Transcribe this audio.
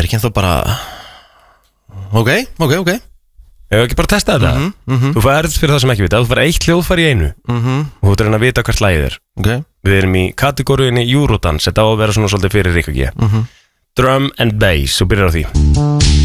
ekki ennþá bara Ok Hefur ekki bara testað þetta? Þú færð fyrir það sem ekki vita, þú færð eitt hljóðfæri í einu og þú ert að vita hvert lagið er. Við erum í kategóriunni Eurodance, þetta á að vera svona svolítið fyrir Rikka G. Drum and bass, og byrjar á því.